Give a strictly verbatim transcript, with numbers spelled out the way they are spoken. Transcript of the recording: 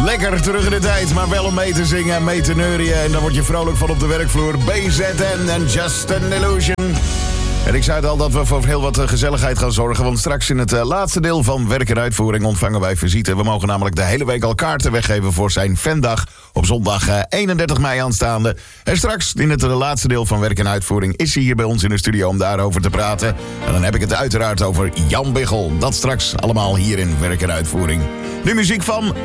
Lekker terug in de tijd, maar wel om mee te zingen en mee te neurien. En dan word je vrolijk van op de werkvloer. B Z N en Just an Illusion. En ik zei het al dat we voor heel wat gezelligheid gaan zorgen. Want straks in het uh, laatste deel van Werk en Uitvoering ontvangen wij visite. We mogen namelijk de hele week al kaarten weggeven voor zijn fandag. Op zondag uh, eenendertig mei aanstaande. En straks in het uh, laatste deel van Werk en Uitvoering is hij hier bij ons in de studio om daarover te praten. En dan heb ik het uiteraard over Jan Biggel. Dat straks allemaal hier in Werk en Uitvoering. Nu muziek van